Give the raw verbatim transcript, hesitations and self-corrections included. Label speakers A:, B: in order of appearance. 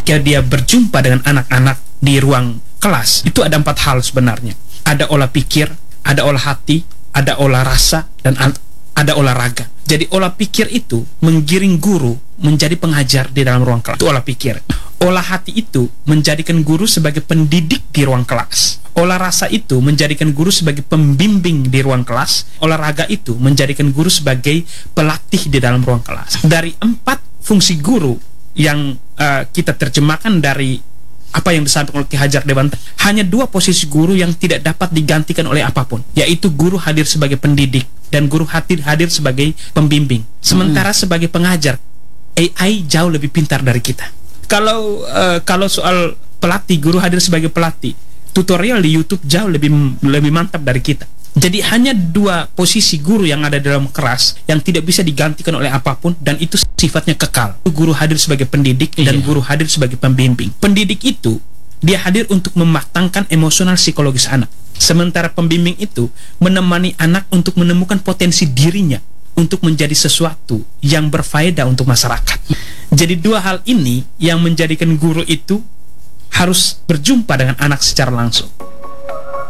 A: ketika dia berjumpa dengan anak-anak di ruang kelas, itu ada empat hal sebenarnya. Ada olah pikir, ada olah hati, ada olah rasa, dan ada olahraga. Jadi olah pikir itu menggiring guru menjadi pengajar di dalam ruang kelas. Itu olah pikir. Olah hati itu menjadikan guru sebagai pendidik di ruang kelas. Olah rasa itu menjadikan guru sebagai pembimbing di ruang kelas. Olahraga itu menjadikan guru sebagai pelatih di dalam ruang kelas. Dari empat fungsi guru yang uh, kita terjemahkan dari apa yang disampaikan oleh Ki Hajar Dewantara, hanya dua posisi guru yang tidak dapat digantikan oleh apapun, yaitu guru hadir sebagai pendidik dan guru hadir hadir sebagai pembimbing. Sementara hmm. sebagai pengajar, A I jauh lebih pintar dari kita. Kalau uh, kalau soal pelatih, guru hadir sebagai pelatih, tutorial di YouTube jauh lebih lebih mantap dari kita. Jadi hanya dua posisi guru yang ada dalam kelas yang tidak bisa digantikan oleh apapun, dan itu sifatnya kekal. Guru hadir sebagai pendidik dan iya. guru hadir sebagai pembimbing. Pendidik itu dia hadir untuk mematangkan emosional psikologis anak. Sementara pembimbing itu menemani anak untuk menemukan potensi dirinya untuk menjadi sesuatu yang berfaedah untuk masyarakat. Jadi dua hal ini yang menjadikan guru itu harus berjumpa dengan anak secara langsung.